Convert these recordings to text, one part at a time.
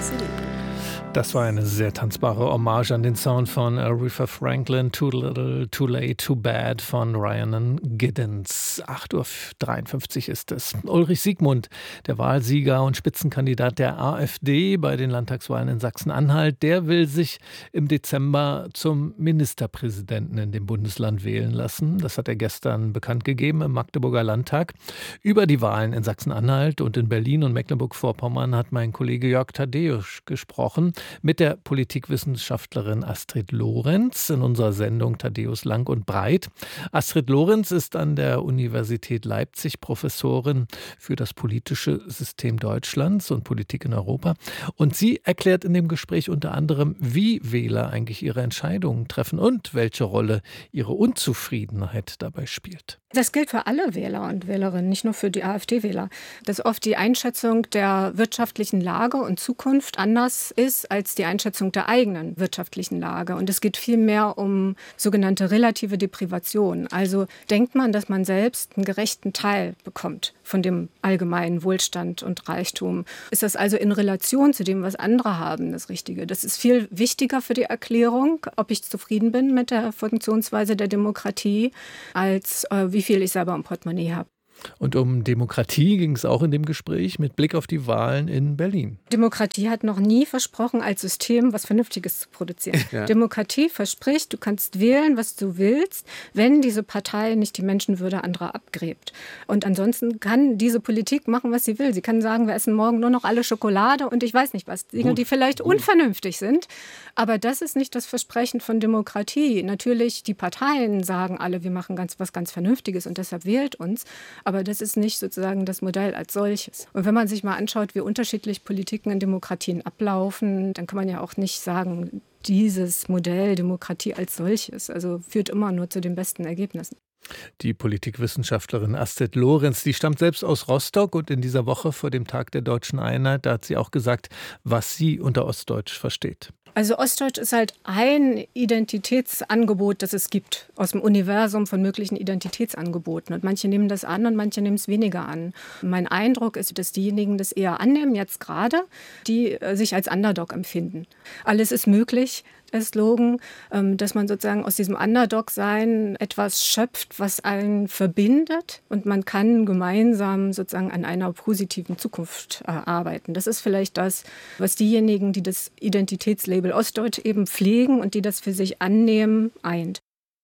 City. Das war eine sehr tanzbare Hommage an den Sound von Aretha Franklin, Too Little, Too Late, Too Bad von Rhiannon Giddens. 8:53 Uhr ist es. Ulrich Siegmund, der Wahlsieger und Spitzenkandidat der AfD bei den Landtagswahlen in Sachsen-Anhalt, der will sich im Dezember zum Ministerpräsidenten in dem Bundesland wählen lassen. Das hat er gestern bekannt gegeben im Magdeburger Landtag. Über die Wahlen in Sachsen-Anhalt und in Berlin und Mecklenburg-Vorpommern hat mein Kollege Jörg Thaddeus gesprochen mit der Politikwissenschaftlerin Astrid Lorenz in unserer Sendung Thaddeus Lang und Breit. Astrid Lorenz ist an der Universität Leipzig Professorin für das politische System Deutschlands und Politik in Europa. Und sie erklärt in dem Gespräch unter anderem, wie Wähler eigentlich ihre Entscheidungen treffen und welche Rolle ihre Unzufriedenheit dabei spielt. Das gilt für alle Wähler und Wählerinnen, nicht nur für die AfD-Wähler. Dass oft die Einschätzung der wirtschaftlichen Lage und Zukunft anders ist als die Einschätzung der eigenen wirtschaftlichen Lage. Und es geht vielmehr um sogenannte relative Deprivation. Also denkt man, dass man selbst einen gerechten Teil bekommt von dem allgemeinen Wohlstand und Reichtum. Ist das also in Relation zu dem, was andere haben, das Richtige? Das ist viel wichtiger für die Erklärung, ob ich zufrieden bin mit der Funktionsweise der Demokratie, als wie viel ich selber im Portemonnaie habe. Und um Demokratie ging es auch in dem Gespräch mit Blick auf die Wahlen in Berlin. Demokratie hat noch nie versprochen, als System was Vernünftiges zu produzieren. Ja. Demokratie verspricht, du kannst wählen, was du willst, wenn diese Partei nicht die Menschenwürde anderer abgräbt. Und ansonsten kann diese Politik machen, was sie will. Sie kann sagen, wir essen morgen nur noch alle Schokolade und ich weiß nicht was. Dinge, die vielleicht unvernünftig sind. Aber das ist nicht das Versprechen von Demokratie. Natürlich, die Parteien sagen alle, wir machen was ganz Vernünftiges und deshalb wählt uns. Aber das ist nicht sozusagen das Modell als solches. Und wenn man sich mal anschaut, wie unterschiedlich Politiken in Demokratien ablaufen, dann kann man ja auch nicht sagen, dieses Modell Demokratie als solches, also führt immer nur zu den besten Ergebnissen. Die Politikwissenschaftlerin Astrid Lorenz, die stammt selbst aus Rostock und in dieser Woche vor dem Tag der Deutschen Einheit, da hat sie auch gesagt, was sie unter Ostdeutsch versteht. Also Ostdeutsch ist halt ein Identitätsangebot, das es gibt, aus dem Universum von möglichen Identitätsangeboten. Und manche nehmen das an und manche nehmen es weniger an. Mein Eindruck ist, dass diejenigen das eher annehmen, jetzt gerade, die sich als Underdog empfinden. Alles ist möglich. Der Slogan, dass man sozusagen aus diesem Underdog-Sein etwas schöpft, was einen verbindet und man kann gemeinsam sozusagen an einer positiven Zukunft arbeiten. Das ist vielleicht das, was diejenigen, die das Identitätslabel Ostdeutsch eben pflegen und die das für sich annehmen, eint.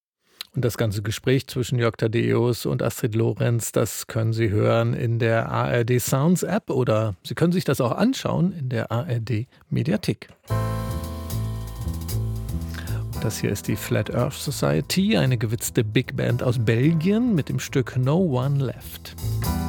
Und das ganze Gespräch zwischen Jörg Thaddeus und Astrid Lorenz, das können Sie hören in der ARD Sounds App oder Sie können sich das auch anschauen in der ARD Mediathek. Das hier ist die Flat Earth Society, eine gewitzte Big Band aus Belgien mit dem Stück No One Left.